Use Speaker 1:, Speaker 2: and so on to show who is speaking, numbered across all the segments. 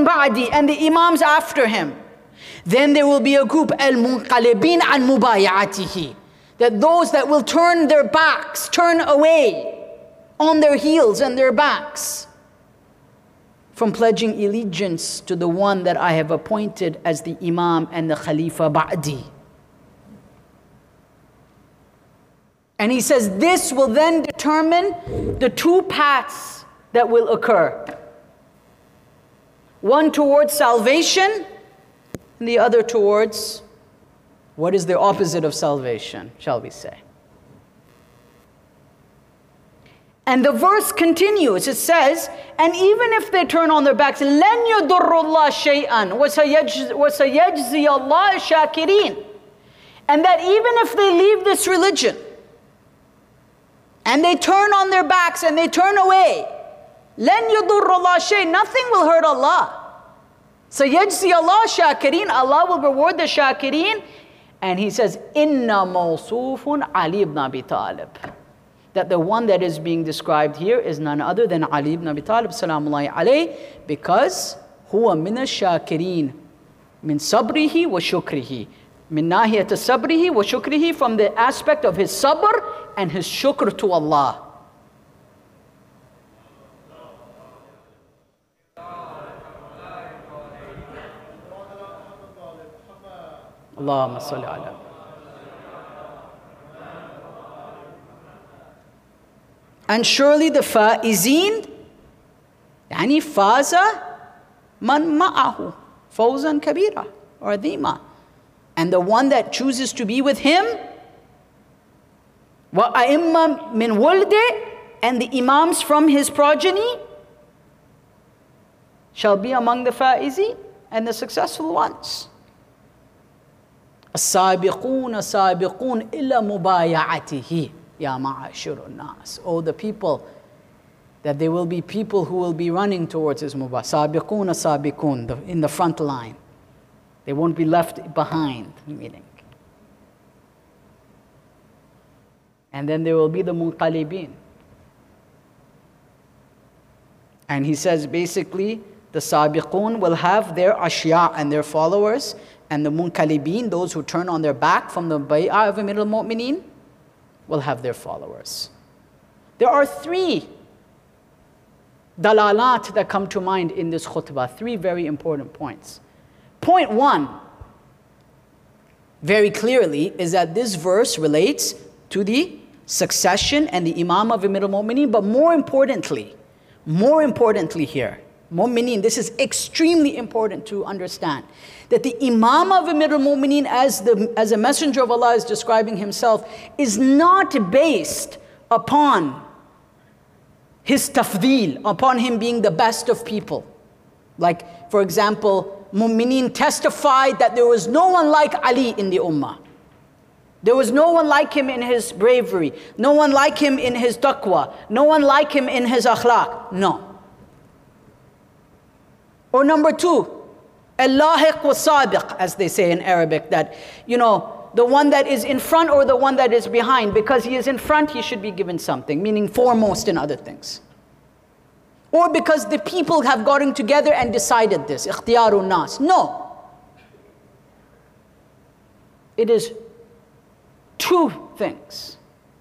Speaker 1: ba'di, and the imams after him. Then there will be a group, al-munqalibin an mubaya'atihi, that those that will turn their backs, turn away on their heels and their backs from pledging allegiance to the one that I have appointed as the imam and the khalifa ba'di. And he says this will then determine the two paths that will occur. One towards salvation, and the other towards what is the opposite of salvation, shall we say. And the verse continues, it says, and even if they turn on their backs, لَن يَضُرُّ اللَّهَ شَيْئًا وَسَيَجْزِيَ اللَّهَ شَاكِرِينَ. And that even if they leave this religion, and they turn on their backs and they turn away, لَن يَضُرُّ اللَّهَ شَيْئًا, nothing will hurt Allah. سَيَجْزِيَ اللَّهَ شَاكِرِينَ, Allah will reward the shakireen. And he says, إِنَّ مَوْصُوفٌ عَلِي ibn Abi Talib. That the one that is being described here is none other than Ali ibn Abi Talib, salamullahi alayhi, because huwa min ash-shakirin, min sabrihi wa shukrihi, min nahiyat sabrihi wa shukrihi, from the aspect of his sabr and his shukr to Allah. Allahumma salli ala. And surely the faizeen, yani faza man ma'ahu, fawzan kabira, or adhima. And the one that chooses to be with him, wa a'imma min wulde, and the imams from his progeny, shall be among the faizeen, and the successful ones. As-sabiqun, as-sabiqun ila mubaya'atihi. Ya ma'ashirun nas. Oh, the people, that there will be people who will be running towards his mubayah. Sabiqun, as-sabiqun, in the front line. They won't be left behind, meaning. And then there will be the munqalibin. And he says basically, the sabiqun will have their ashya and their followers, and the munqalibin, those who turn on their back from the bay'ah of Amir al-Mu'mineen, will have their followers. There are three dalalat that come to mind in this khutbah, three very important points. Point one, very clearly, is that this verse relates to the succession and the imam of Amir al-Mu'mineen, but more importantly here, Mu'mineen, this is extremely important to understand, that the Imam of Amir al-Mu'mineen, as a messenger of Allah is describing himself, is not based upon his tafdeel, upon him being the best of people. Like, for example, Mu'mineen testified that there was no one like Ali in the Ummah. There was no one like him in his bravery, no one like him in his taqwa, no one like him in his akhlaq. No. Or number two, al-lahiq wa sabiq, as they say in Arabic, that, the one that is in front or the one that is behind. Because he is in front, he should be given something, meaning foremost in other things. Or because the people have gotten together and decided this, ikhtiyarun nas. No. It is two things.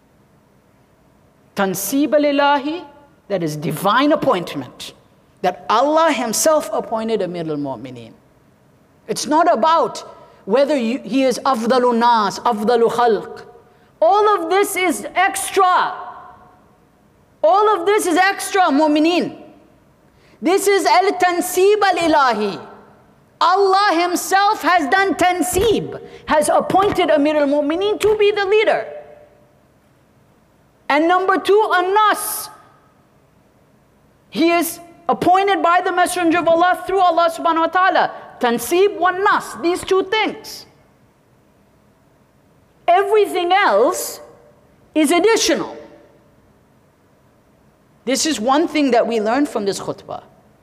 Speaker 1: Tansib al-ilahi, that is divine appointment, that Allah himself appointed Amir al-Mu'mineen. It's not about whether he is afdalu nas, afdalu khalq. All of this is extra. All of this is extra, Mu'mineen. This is al-tansib al-ilahi. Allah himself has done tansib, has appointed Amir al-Mu'mineen to be the leader. And number two, an-nas. He is appointed by the Messenger of Allah through Allah subhanahu wa ta'ala. Tansib wa nas, these two things. Everything else is additional. This is one thing that we learn from this khutbah.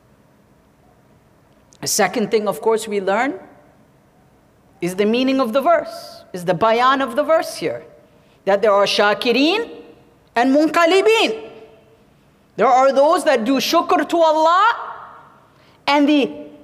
Speaker 1: A second thing, of course, we learn is the meaning of the verse, is the bayan of the verse here. That there are shakireen and munqalibeen. There are those that do shukr to Allah, and the